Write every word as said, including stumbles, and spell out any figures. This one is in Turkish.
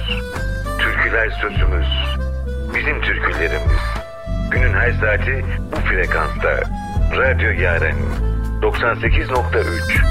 Türküler sözümüz. Bizim türkülerimiz. Günün her saati bu frekansta. Radyo Yaren doksan sekiz nokta üç.